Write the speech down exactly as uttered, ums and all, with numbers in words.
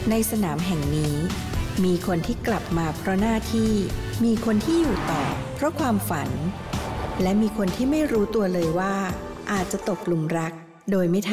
ในสนามแห่งนี้มีคนที่กลับมาเพราะหน้าที่มีคนที่อยู่ต่อเพราะความฝันและมีคนที่ไม่รู้ตัวเลยว่าอาจจะตกหลุมรักโดยไม่ทัน